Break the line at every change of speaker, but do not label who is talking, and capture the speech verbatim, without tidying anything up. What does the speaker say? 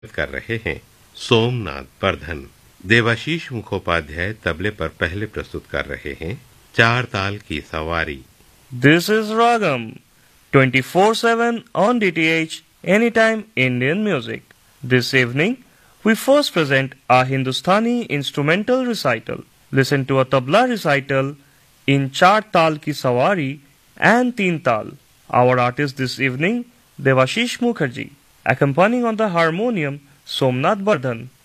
कर रहे हैं सोमनाथ बर्धन। देवाशीष मुखोपाध्याय तबले पर पहले प्रस्तुत कर रहे हैं चार ताल की सवारी।
This is Ragam, twenty-four seven on D T H, anytime Indian music. This evening, we first present a Hindustani instrumental recital. Listen to a tabla recital in Char Tal Ki Sawari and Teen Tal. Our artist this evening, Devashish Mukherjee. Accompanying on the harmonium, Somnath Bardhan.